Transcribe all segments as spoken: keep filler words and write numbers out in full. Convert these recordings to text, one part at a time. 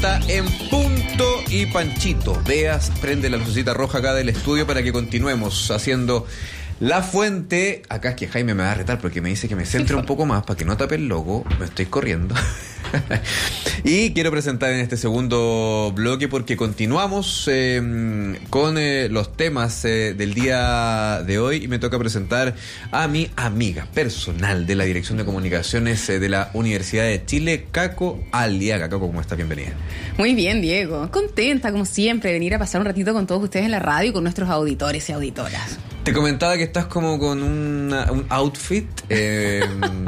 cuarenta en punto. Y Panchito, veas, prende la lucecita roja acá del estudio para que continuemos haciendo La Fuente. Acá es que Jaime me va a retar porque me dice que me centre un poco más para que no tape el logo. Me estoy corriendo. Y quiero presentar en este segundo bloque porque continuamos eh, con eh, los temas eh, del día de hoy y me toca presentar a mi amiga personal de la Dirección de Comunicaciones eh, de la Universidad de Chile, Caco Aliaga. Caco, ¿cómo estás? Bienvenida. Muy bien, Diego. Contenta, como siempre, de venir a pasar un ratito con todos ustedes en la radio y con nuestros auditores y auditoras. Te comentaba que estás como con una, un outfit... Eh,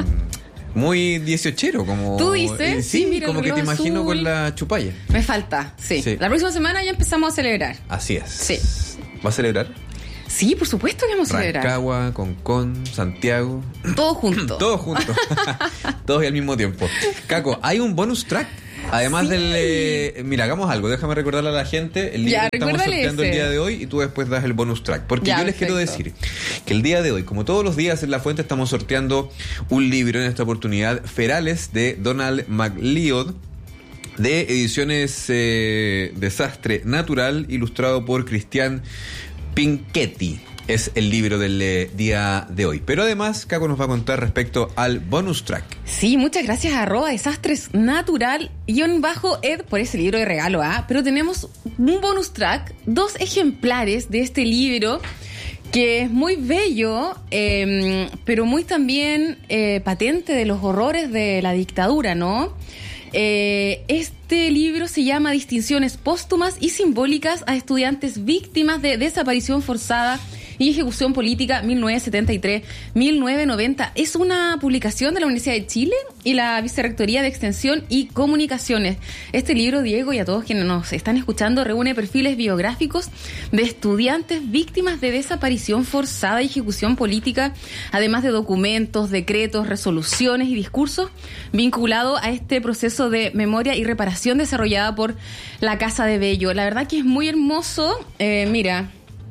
muy dieciochero, como... ¿Tú dices? Eh, sí, sí, mira, como que te imagino azul. Con la chupalla. Me falta, sí. sí. La próxima semana ya empezamos a celebrar. Así es. Sí. ¿Va a celebrar? Sí, por supuesto que vamos a celebrar. Rancagua, Concón, Santiago. Todo junto. Todo junto. Todos al mismo tiempo. Caco, hay un bonus track. Además sí. del... Eh, mira, hagamos algo. Déjame recordarle a la gente el libro ya, que estamos sorteando ese. el día de hoy y tú después das el bonus track. Porque ya, yo les perfecto. quiero decir que el día de hoy, como todos los días en La Fuente, estamos sorteando un libro en esta oportunidad, Ferales, de Donald McLeod, de ediciones eh, Desastre Natural, ilustrado por Cristian Pinchetti. Es el libro del eh, día de hoy. Pero además, Caco nos va a contar respecto al bonus track. Sí, muchas gracias a arroba desastres natural guión bajo ed por ese libro de regalo. ¿ah? Pero tenemos un bonus track, dos ejemplares de este libro que es muy bello, eh, pero muy también eh, patente de los horrores de la dictadura, ¿no? Eh, este libro se llama Distinciones póstumas y simbólicas a estudiantes víctimas de desaparición forzada y ejecución política mil novecientos setenta y tres a mil novecientos noventa. Es una publicación de la Universidad de Chile y la Vicerrectoría de Extensión y Comunicaciones. Este libro, Diego, y a todos quienes nos están escuchando, reúne perfiles biográficos de estudiantes víctimas de desaparición forzada y ejecución política, además de documentos, decretos, resoluciones y discursos vinculados a este proceso de memoria y reparación desarrollada por la Casa de Bello. La verdad que es muy hermoso. Eh, mira...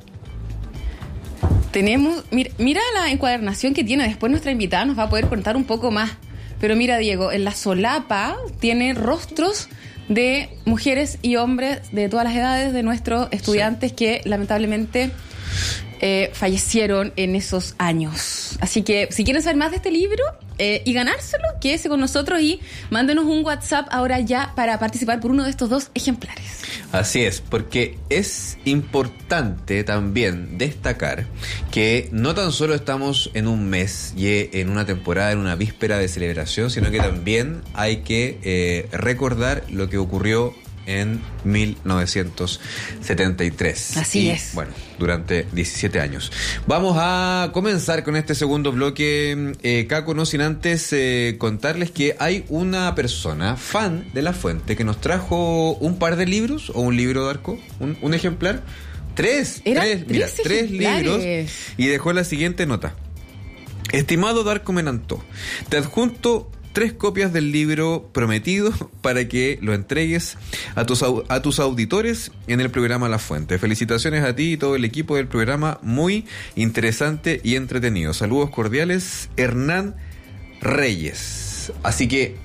Tenemos, mira, mira la encuadernación que tiene, después nuestra invitada nos va a poder contar un poco más. Pero mira, Diego, en la solapa tiene rostros de mujeres y hombres de todas las edades de nuestros estudiantes sí. que lamentablemente eh, fallecieron en esos años. Así que si quieren saber más de este libro eh, y ganárselo, quédese con nosotros y mándenos un WhatsApp ahora ya para participar por uno de estos dos ejemplares. Así es, porque es importante también destacar que no tan solo estamos en un mes y en una temporada, en una víspera de celebración, sino que también hay que eh, recordar lo que ocurrió en mil novecientos setenta y tres. Así y, es. Bueno, durante diecisiete años. Vamos a comenzar con este segundo bloque, eh, Caco, no sin antes eh, contarles que hay una persona, fan de La Fuente, que nos trajo un par de libros, o un libro de arco, un, un ejemplar. Tres, tres, mira, tres libros, y dejó la siguiente nota. Estimado Darko Menantó, te adjunto tres copias del libro prometido para que lo entregues a tus, a tus auditores en el programa La Fuente. Felicitaciones a ti y todo el equipo del programa, muy interesante y entretenido. Saludos cordiales, Hernán Reyes. Así que,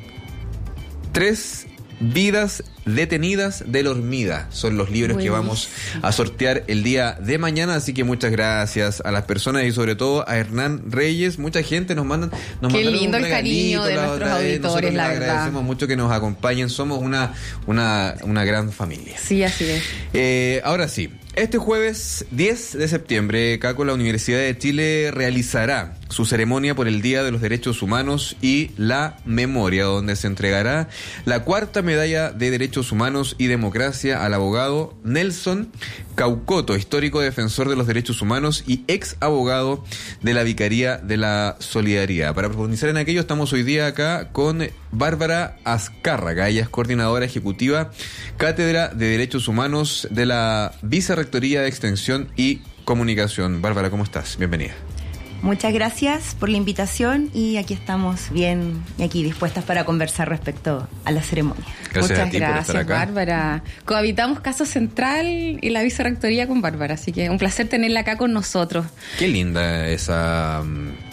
tres vidas detenidas de la hormiga son los libros Buenísimo. que vamos a sortear el día de mañana, así que muchas gracias a las personas y sobre todo a Hernán Reyes. Mucha gente nos mandan nos Qué lindo el cariño de nuestros auditores, la verdad. Agradecemos mucho que nos acompañen, somos una, una, una gran familia. Sí, así es. Eh, ahora sí, este jueves diez de septiembre, Caco, la Universidad de Chile realizará su ceremonia por el Día de los Derechos Humanos y la Memoria, donde se entregará la cuarta medalla de Derechos Humanos y Democracia al abogado Nelson Caucoto, histórico defensor de los derechos humanos y ex abogado de la Vicaría de la Solidaridad. Para profundizar en aquello, estamos hoy día acá con Bárbara Azcárraga. Ella es coordinadora ejecutiva, Cátedra de Derechos Humanos de la Vicerrectoría de Extensión y Comunicación. Bárbara, ¿cómo estás? Bienvenida. Muchas gracias por la invitación y aquí estamos bien y aquí dispuestas para conversar respecto a la ceremonia. Gracias Muchas a ti gracias, por estar acá. Bárbara. Cohabitamos Casa Central y la Vicerrectoría con Bárbara, así que un placer tenerla acá con nosotros. Qué linda esa...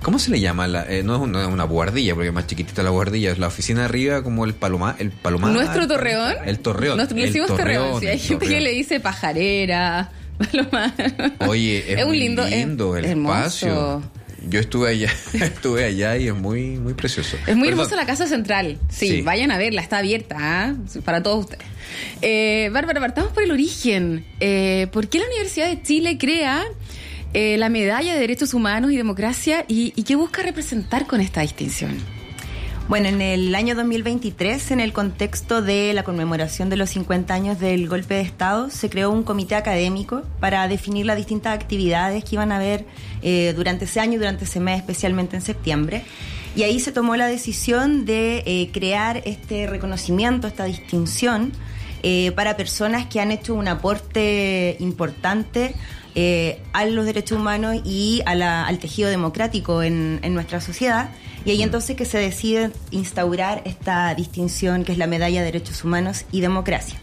¿Cómo se le llama? La, eh, no es una, una buhardilla, porque es más chiquitita la buhardilla. Es la oficina arriba como el palomar. El palomar ¿Nuestro torreón? El torreón. Nosotros le decimos torreón. torreón. Sí, hay gente torreón. que le dice pajarera, palomar. Oye, es, es un lindo, lindo es el hermoso. espacio. Yo estuve allá, estuve allá y es muy, muy precioso. Es muy Perdón. hermosa la Casa Central. Sí, sí, vayan a verla, está abierta, ¿eh? Para todos ustedes. Eh, Bárbara, partamos por el origen. Eh, ¿Por qué la Universidad de Chile crea eh, la Medalla de Derechos Humanos y Democracia y, y qué busca representar con esta distinción? Bueno, en el año dos mil veintitrés, en el contexto de la conmemoración de los cincuenta años del golpe de Estado, se creó un comité académico para definir las distintas actividades que iban a haber eh, durante ese año y durante ese mes, especialmente en septiembre. Y ahí se tomó la decisión de eh, crear este reconocimiento, esta distinción eh, para personas que han hecho un aporte importante eh, a los derechos humanos y a la, al tejido democrático en, en nuestra sociedad. Y ahí entonces que se decide instaurar esta distinción que es la Medalla de Derechos Humanos y Democracia.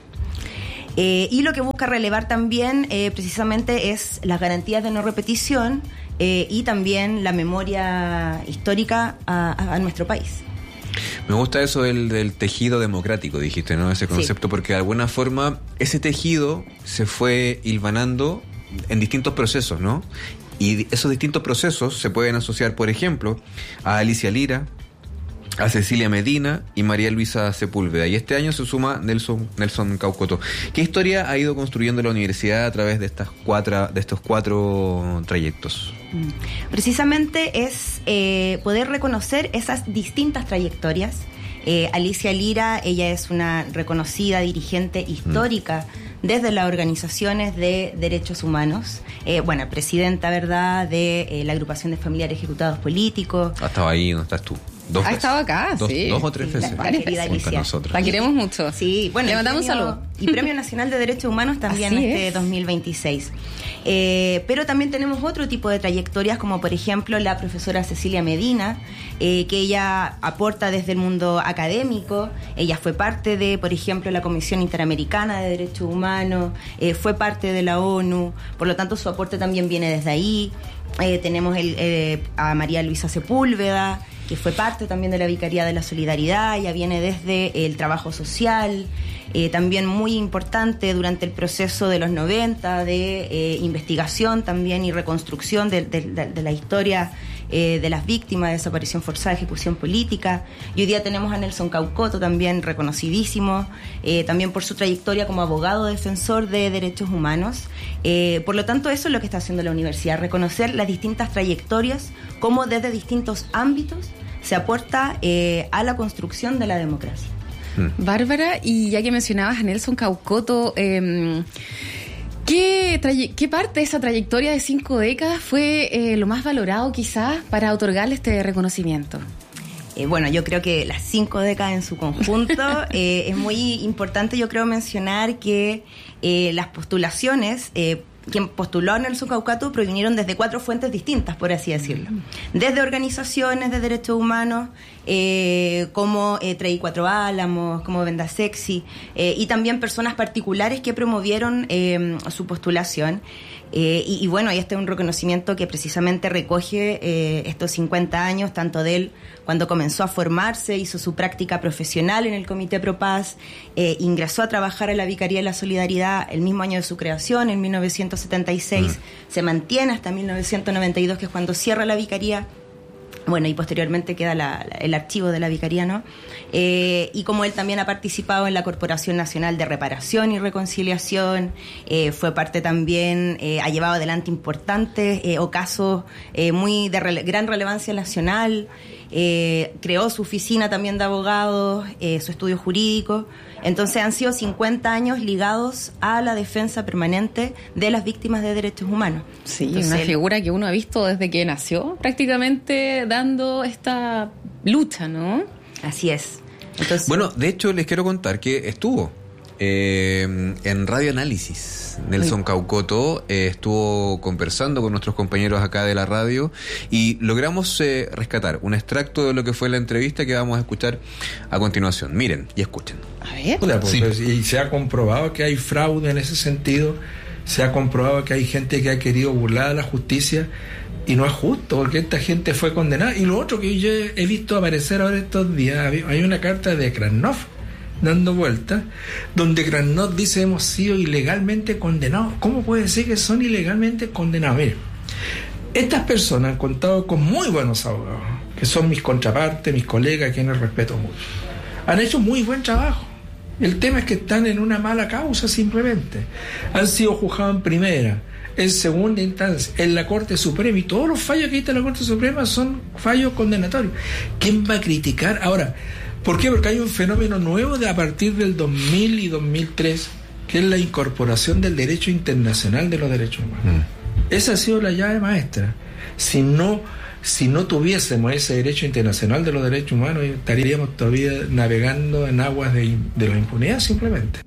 Eh, y lo que busca relevar también eh, precisamente es las garantías de no repetición eh, y también la memoria histórica a, a nuestro país. Me gusta eso del, del tejido democrático, dijiste, ¿no? Ese concepto, sí. Porque de alguna forma ese tejido se fue hilvanando en distintos procesos, ¿no? Y esos distintos procesos se pueden asociar, por ejemplo, a Alicia Lira, a Cecilia Medina y María Luisa Sepúlveda. Y este año se suma Nelson, Nelson Caucoto. ¿Qué historia ha ido construyendo la universidad a través de estas cuatro, de estos cuatro trayectos? Precisamente es eh, poder reconocer esas distintas trayectorias. Eh, Alicia Lira, ella es una reconocida dirigente histórica mm. desde las organizaciones de derechos humanos, eh, bueno, presidenta, ¿verdad?, de eh, la agrupación de familiares ejecutados políticos. Ha estado ahí, ¿no estás tú? Dos ha veces. estado acá, dos, sí. Dos o tres veces. La, la querida Alicia. La queremos mucho. Sí, bueno. Le mandamos un saludo. Y Premio Nacional de Derechos Humanos también Así este es. dos mil veintiséis. Eh, pero también tenemos otro tipo de trayectorias, como por ejemplo la profesora Cecilia Medina, eh, que ella aporta desde el mundo académico. Ella fue parte de, por ejemplo, la Comisión Interamericana de Derechos Humanos, eh, fue parte de la ONU, por lo tanto su aporte también viene desde ahí. Eh, tenemos el, eh, a María Luisa Sepúlveda, que fue parte también de la Vicaría de la Solidaridad, ya viene desde el trabajo social, eh, también muy importante durante el proceso de los noventa, de eh, investigación también y reconstrucción de, de, de, de la historia eh, de las víctimas de desaparición forzada, ejecución política. Y hoy día tenemos a Nelson Caucoto, también reconocidísimo, eh, también por su trayectoria como abogado defensor de derechos humanos. Eh, por lo tanto, eso es lo que está haciendo la universidad, reconocer las distintas trayectorias, cómo desde distintos ámbitos se aporta eh, a la construcción de la democracia. Bárbara, y ya que mencionabas a Nelson Caucoto, eh, ¿qué, traye- ¿qué parte de esa trayectoria de cinco décadas fue eh, lo más valorado quizás para otorgarle este reconocimiento? Eh, bueno, yo creo que las cinco décadas en su conjunto eh, es muy importante, yo creo, mencionar que eh, las postulaciones... Eh, quien postuló a Nelson Caucoto provinieron desde cuatro fuentes distintas, por así decirlo. Desde organizaciones de derechos humanos, eh, como eh, Treinta y Cuatro Álamos, como Venda Sexy, eh, y también personas particulares que promovieron eh, su postulación. Eh, y, y bueno, y este es un reconocimiento que precisamente recoge eh, estos cincuenta años, tanto de él cuando comenzó a formarse, hizo su práctica profesional en el Comité Pro Paz, eh, ingresó a trabajar a la Vicaría de la Solidaridad el mismo año de su creación, en mil novecientos setenta y seis, mm. se mantiene hasta mil novecientos noventa y dos, que es cuando cierra la Vicaría. Bueno, y posteriormente queda la, la, el archivo de la Vicaría, ¿no? Eh, y como él también ha participado en la Corporación Nacional de Reparación y Reconciliación, eh, fue parte también, eh, ha llevado adelante importantes eh, o casos eh, muy de rele- gran relevancia nacional, eh, creó su oficina también de abogados, eh, su estudio jurídico. Entonces han sido cincuenta años ligados a la defensa permanente de las víctimas de derechos humanos. Sí, Entonces, una él, figura que uno ha visto desde que nació, prácticamente dando esta lucha, ¿no? Así es. Entonces, bueno, de hecho les quiero contar que estuvo eh, en Radio Análisis. Nelson Caucoto eh, estuvo conversando con nuestros compañeros acá de la radio y logramos eh, rescatar un extracto de lo que fue la entrevista que vamos a escuchar a continuación. Miren y escuchen. A ver. Hola, pues, Sí. pues, y se ha comprobado que hay fraude en ese sentido, se ha comprobado que hay gente que ha querido burlar a la justicia Y no es justo, porque esta gente fue condenada. Y lo otro que yo he visto aparecer ahora estos días, hay una carta de Krasnov dando vueltas, donde Krasnov dice: hemos sido ilegalmente condenados. ¿Cómo puede ser que son ilegalmente condenados? Mire, estas personas han contado con muy buenos abogados, que son mis contrapartes, mis colegas, a quienes respeto mucho. Han hecho muy buen trabajo. El tema es que están en una mala causa simplemente. Han sido juzgados en primera, en segunda instancia, en la Corte Suprema, y todos los fallos que hay en la Corte Suprema son fallos condenatorios. ¿Quién va a criticar? Ahora, ¿por qué? Porque hay un fenómeno nuevo de a partir del dos mil y dos mil tres, que es la incorporación del derecho internacional de los derechos humanos. Mm. Esa ha sido la llave maestra. Si no, si no tuviésemos ese derecho internacional de los derechos humanos, estaríamos todavía navegando en aguas de, de la impunidad simplemente.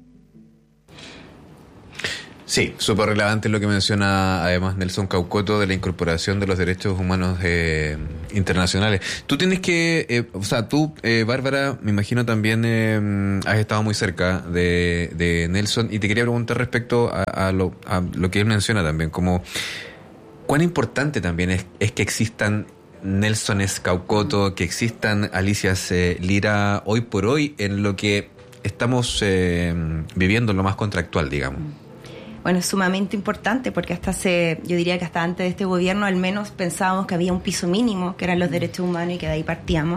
Sí, súper relevante lo que menciona además Nelson Caucoto de la incorporación de los derechos humanos eh, internacionales. Tú tienes que, eh, o sea, tú, eh, Bárbara, me imagino también eh, has estado muy cerca de, de Nelson, y te quería preguntar respecto a, a, lo, a lo que él menciona también, como cuán importante también es, es que existan Nelsones Caucoto, que existan Alicias eh, Lira hoy por hoy en lo que estamos eh, viviendo en lo más contractual, digamos. Bueno, es sumamente importante porque hasta hace, yo diría que hasta antes de este gobierno al menos pensábamos que había un piso mínimo, que eran los derechos humanos, y que de ahí partíamos.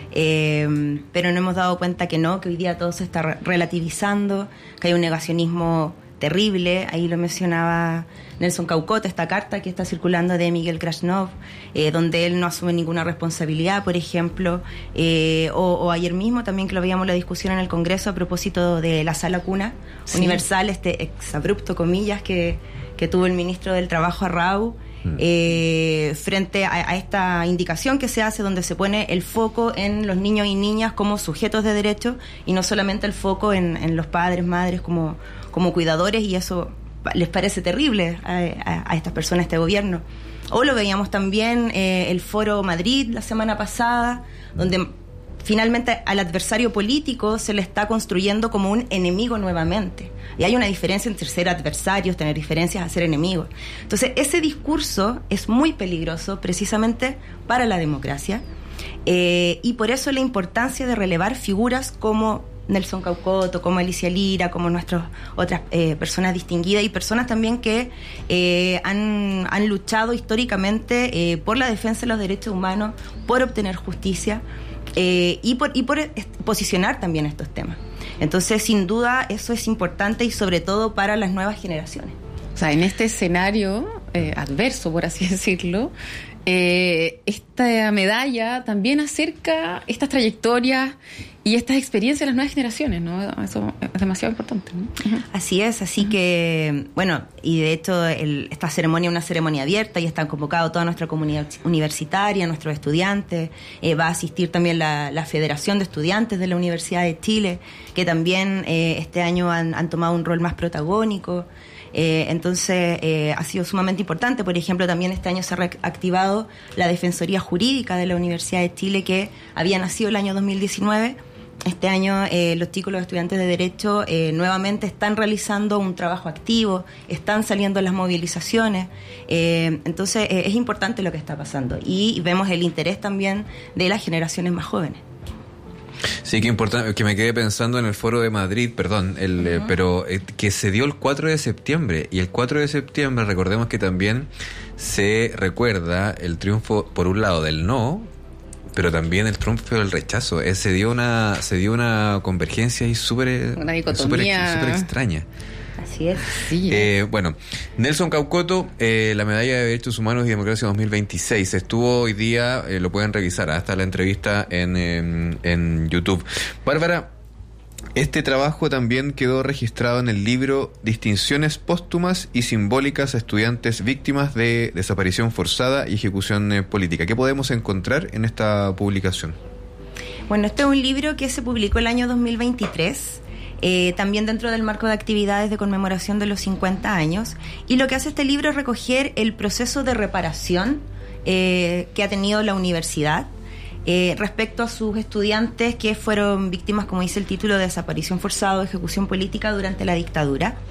Eh, pero no hemos dado cuenta que no, que hoy día todo se está relativizando, que hay un negacionismo terrible. Ahí lo mencionaba Nelson Caucoto, esta carta que está circulando de Miguel Krasnov, eh, donde él no asume ninguna responsabilidad, por ejemplo, eh, o, o ayer mismo también que lo veíamos la discusión en el Congreso a propósito de la sala cuna sí. universal, este exabrupto, comillas, que, que tuvo el ministro del Trabajo, Arrau, mm. eh, frente a, a esta indicación que se hace donde se pone el foco en los niños y niñas como sujetos de derecho y no solamente el foco en, en los padres, madres como, como cuidadores, y eso les parece terrible a, a, a estas personas, a este gobierno. O lo veíamos también eh, el Foro Madrid la semana pasada, donde finalmente al adversario político se le está construyendo como un enemigo nuevamente. Y hay una diferencia entre ser adversarios, tener diferencias, a ser enemigos. Entonces, ese discurso es muy peligroso precisamente para la democracia, eh, y por eso la importancia de relevar figuras como Nelson Caucoto, como Alicia Lira, como nuestras otras eh, personas distinguidas, y personas también que eh, han, han luchado históricamente eh, por la defensa de los derechos humanos, por obtener justicia eh, y por, y por posicionar también estos temas. Entonces, sin duda, eso es importante, y sobre todo para las nuevas generaciones. O sea, en este escenario eh, adverso, por así decirlo, eh, esta medalla también acerca estas trayectorias y estas experiencias de las nuevas generaciones, ¿no? Eso es demasiado importante, ¿no? Uh-huh. Así es, así uh-huh. que, bueno, y de hecho el, esta ceremonia es una ceremonia abierta y está convocado toda nuestra comunidad universitaria, nuestros estudiantes, eh, va a asistir también la, la Federación de Estudiantes de la Universidad de Chile, que también eh, este año han, han tomado un rol más protagónico. Eh, entonces eh, ha sido sumamente importante. Por ejemplo, también este año se ha reactivado la Defensoría Jurídica de la Universidad de Chile, que había nacido el año dos mil diecinueve. Este año eh, los chicos, los estudiantes de Derecho, eh, nuevamente están realizando un trabajo activo, están saliendo las movilizaciones. Eh, entonces eh, es importante lo que está pasando, y vemos el interés también de las generaciones más jóvenes. Sí, que importante, que me quedé pensando en el Foro de Madrid, perdón, el, uh-huh. eh, pero eh, que se dio el cuatro de septiembre, y el cuatro de septiembre recordemos que también se recuerda el triunfo, por un lado, del no, pero también el triunfo del rechazo. Eh, se dio una se dio una convergencia y súper una dicotomía súper extraña. Así es. Sí, eh, bueno, Nelson Caucoto, eh, la Medalla de Derechos Humanos y Democracia dos mil veintiséis, estuvo hoy día, eh, lo pueden revisar, hasta la entrevista en, en, en YouTube. Bárbara, este trabajo también quedó registrado en el libro Distinciones póstumas y simbólicas a estudiantes víctimas de desaparición forzada y ejecución eh, política. ¿Qué podemos encontrar en esta publicación? Bueno, este es un libro que se publicó el año dos mil veintitrés. Eh, también dentro del marco de actividades de conmemoración de los cincuenta años, y lo que hace este libro es recoger el proceso de reparación eh, que ha tenido la universidad eh, respecto a sus estudiantes que fueron víctimas, como dice el título, de desaparición forzada o ejecución política durante la dictadura.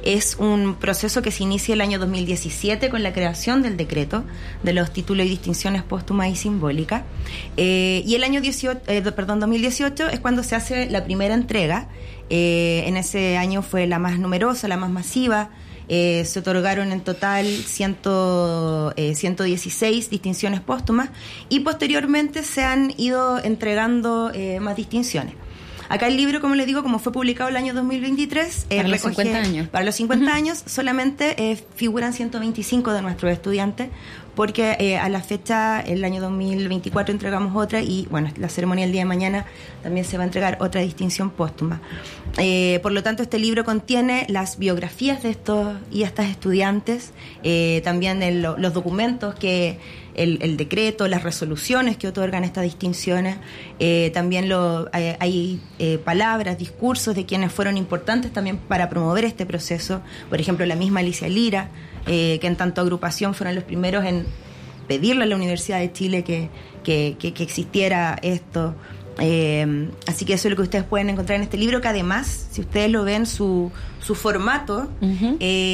Es un proceso que se inicia el año dos mil diecisiete con la creación del decreto de los títulos y distinciones póstumas y simbólicas. Eh, y el año dieciocho, eh, perdón, dos mil dieciocho es cuando se hace la primera entrega. Eh, en ese año fue la más numerosa, la más masiva. Eh, se otorgaron en total ciento, eh, ciento dieciséis distinciones póstumas y posteriormente se han ido entregando eh, más distinciones. Acá el libro, como les digo, como fue publicado el año dos mil veintitrés, para eh, los cincuenta años. Para los cincuenta uh-huh. años solamente eh, figuran ciento veinticinco de nuestros estudiantes, porque eh, a la fecha, el año dos mil veinticuatro entregamos otra y, bueno, la ceremonia el día de mañana también se va a entregar otra distinción póstuma. Eh, por lo tanto, este libro contiene las biografías de estos y estas estudiantes, eh, también el, los documentos que... El, el decreto, las resoluciones que otorgan estas distinciones, eh, también lo, eh, hay eh, palabras, discursos de quienes fueron importantes también para promover este proceso. Por ejemplo, la misma Alicia Lira, eh, que en tanto agrupación fueron los primeros en pedirle a la Universidad de Chile que, que, que, que existiera esto. Eh, así que eso es lo que ustedes pueden encontrar en este libro, que además, si ustedes lo ven, su, su formato... Uh-huh. eh,